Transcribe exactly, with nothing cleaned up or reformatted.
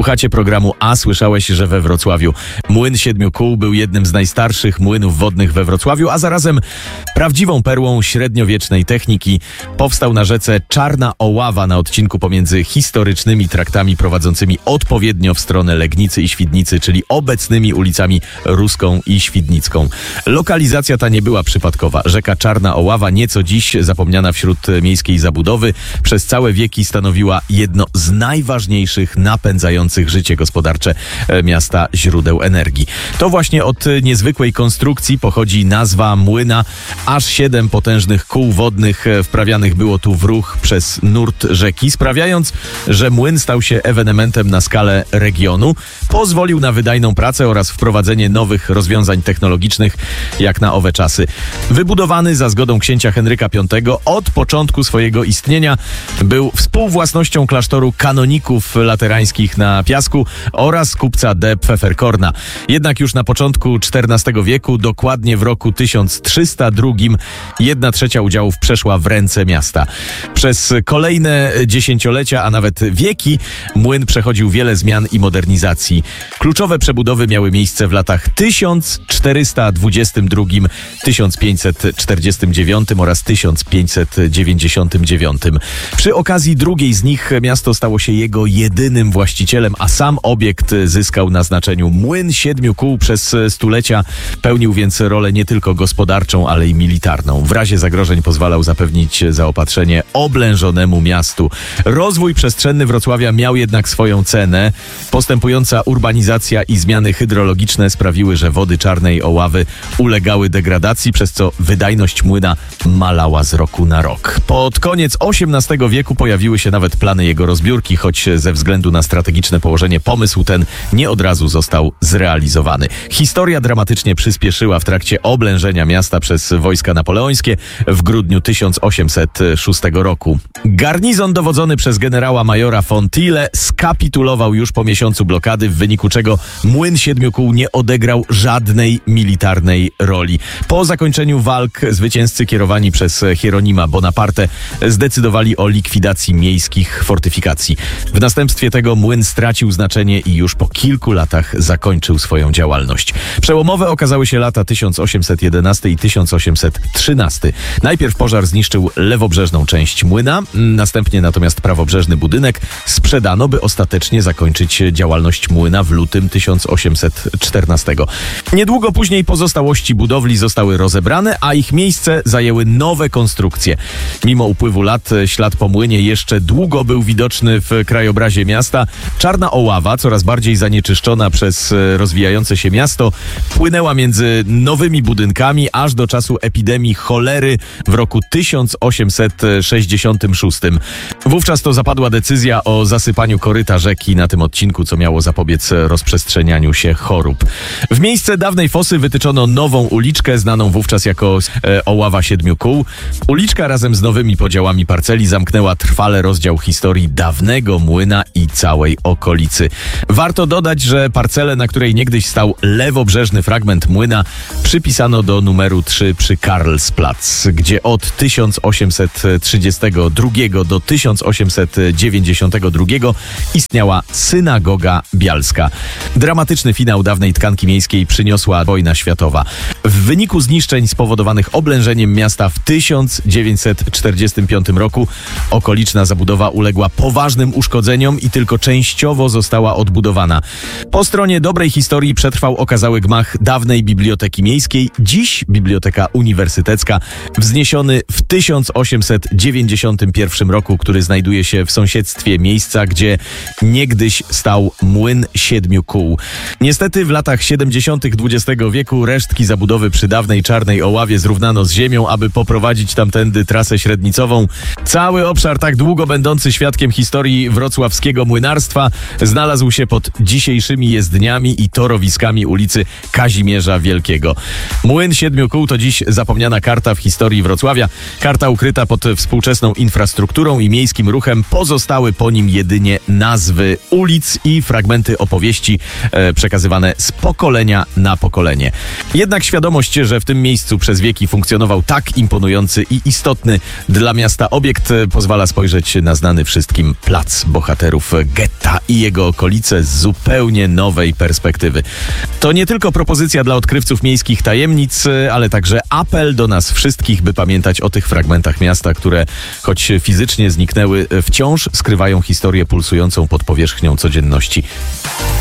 Słuchacie programu A słyszałeś, że we Wrocławiu Młyn Siedmiu Kół był jednym z najstarszych młynów wodnych we Wrocławiu, a zarazem prawdziwą perłą średniowiecznej techniki. Powstał na rzece Czarna Oława na odcinku pomiędzy historycznymi traktami prowadzącymi odpowiednio w stronę Legnicy i Świdnicy, czyli obecnymi ulicami Ruską i Świdnicką. Lokalizacja ta nie była przypadkowa. Rzeka Czarna Oława, nieco dziś zapomniana wśród miejskiej zabudowy, przez całe wieki stanowiła jedno z najważniejszych napędzających życie gospodarcze miasta źródeł energii. To właśnie od niezwykłej konstrukcji pochodzi nazwa młyna. Aż siedem potężnych kół wodnych wprawianych było tu w ruch przez nurt rzeki, sprawiając, że młyn stał się ewenementem na skalę regionu. Pozwolił na wydajną pracę oraz wprowadzenie nowych rozwiązań technologicznych jak na owe czasy. Wybudowany za zgodą księcia Henryka Piątego, od początku swojego istnienia był współwłasnością klasztoru kanoników laterańskich na Piasku oraz kupca de Pfefferkorna. Jednak już na początku czternastego wieku, dokładnie w roku tysiąc trzysta drugim, jedna trzecia udziałów przeszła w ręce miasta. Przez kolejne dziesięciolecia, a nawet wieki, młyn przechodził wiele zmian i modernizacji. Kluczowe przebudowy miały miejsce w latach tysiąc czterysta dwudziestym drugim, tysiąc pięćset czterdziestym dziewiątym oraz tysiąc pięćset dziewięćdziesiątym dziewiątym. Przy okazji drugiej z nich miasto stało się jego jedynym właścicielem, a sam obiekt zyskał na znaczeniu. Młyn Siedmiu Kół przez stulecia pełnił więc rolę nie tylko gospodarczą, ale i militarną. W razie zagrożeń pozwalał zapewnić zaopatrzenie oblężonemu miastu. Rozwój przestrzenny Wrocławia miał jednak swoją cenę. Postępująca urbanizacja i zmiany hydrologiczne sprawiły, że wody Czarnej Oławy ulegały degradacji, przez co wydajność młyna malała z roku na rok. Pod koniec osiemnastego wieku pojawiły się nawet plany jego rozbiórki, choć ze względu na strategiczne położenie pomysł ten nie od razu został zrealizowany. Historia dramatycznie przyspieszyła w trakcie oblężenia miasta przez wojska napoleońskie w grudniu tysiąc osiemset szóstego roku. Garnizon dowodzony przez generała majora von Thiele skapitulował już po miesiącu blokady, w wyniku czego Młyn Siedmiu Kół nie odegrał żadnej militarnej roli. Po zakończeniu walk zwycięzcy kierowani przez Hieronima Bonaparte zdecydowali o likwidacji miejskich fortyfikacji. W następstwie tego młyn stracił znaczenie i już po kilku latach zakończył swoją działalność. Przełomowe okazały się lata tysiąc osiemset jedenasty i tysiąc osiemset trzynasty. Najpierw pożar zniszczył lewobrzeżną część młyna, następnie natomiast prawobrzeżny budynek sprzedano, by ostatecznie zakończyć działalność młyna w lutym tysiąc osiemset czternastego. Niedługo później pozostałości budowli zostały rozebrane, a ich miejsce zajęły nowe konstrukcje. Mimo upływu lat ślad po młynie jeszcze długo był widoczny w krajobrazie miasta. Czarna Oława, coraz bardziej zanieczyszczona przez rozwijające się miasto, płynęła między nowymi budynkami aż do czasu epidemii cholery w roku tysiąc osiemset sześćdziesiątym szóstym. Wówczas to zapadła decyzja o zasypaniu koryta rzeki na tym odcinku, co miało zapobiec rozprzestrzenianiu się chorób. W miejsce dawnej fosy wytyczono nową uliczkę, znaną wówczas jako e, Oława Siedmiu Kół. Uliczka razem z nowymi podziałami parceli zamknęła trwale rozdział historii dawnego młyna i całej okolicy. Warto dodać, że parcelę, na której niegdyś stał lewobrzeżny fragment młyna, przypisano do numeru trzy przy Karlsplatz, gdzie od tysiąc osiemset trzydziestego drugiego do tysiąc osiemset dziewięćdziesiątego drugiego istniała synagoga bialska. Dramatyczny finał dawnej tkanki miejskiej przyniosła wojna światowa. W wyniku zniszczeń spowodowanych oblężeniem miasta w tysiąc dziewięćset czterdziestym piątym roku okoliczna zabudowa uległa poważnym uszkodzeniom i tylko częściowo została odbudowana. Po stronie dobrej historii przetrwał okazały gmach dawnej Biblioteki Miejskiej, dziś Biblioteka Uniwersytecka, wzniesiony w tysiąc osiemset dziewięćdziesiątym pierwszym roku, który znajduje się w sąsiedztwie miejsca, gdzie niegdyś stał Młyn Siedmiu Kół. Niestety w latach siedemdziesiątych dwudziestego wieku resztki zabudowy przy dawnej Czarnej Oławie zrównano z ziemią, aby poprowadzić tamtędy trasę średnicową. Cały obszar, tak długo będący świadkiem historii wrocławskiego młynarstwa, znalazł się pod dzisiejszymi jezdniami i torowiskami ulicy Kazimierza Wielkiego. Młyn Siedmiu Kół to dziś zapomniana karta w historii Wrocławia. Karta ukryta pod współczesną infrastrukturą i miejskim ruchem. Pozostały po nim jedynie nazwy ulic i fragmenty opowieści e, przekazywane z pokolenia na pokolenie. Jednak świadomość, że w tym miejscu przez wieki funkcjonował tak imponujący i istotny dla miasta obiekt, pozwala spojrzeć na znany wszystkim plac bohaterów getta i i jego okolice z zupełnie nowej perspektywy. To nie tylko propozycja dla odkrywców miejskich tajemnic, ale także apel do nas wszystkich, by pamiętać o tych fragmentach miasta, które choć fizycznie zniknęły, wciąż skrywają historię pulsującą pod powierzchnią codzienności.